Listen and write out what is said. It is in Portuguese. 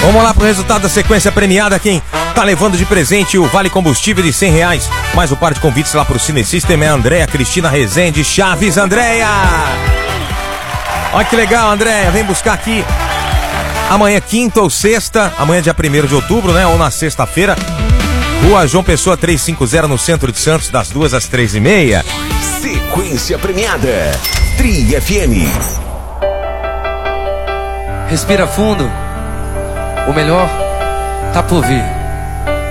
Vamos lá pro resultado da sequência premiada. Quem tá levando de presente o Vale Combustível de R$100, mais o par de convites lá pro Cine System é a Andréia Cristina Rezende Chaves. Andréia! Olha que legal, Andréia. Vem buscar aqui amanhã, quinta ou sexta, amanhã dia 1º de outubro, né? Ou na sexta-feira, Rua João Pessoa 350, no centro de Santos, das 2 às 3h30. Sequência premiada, Tri FM. Respira fundo. O melhor tá por vir.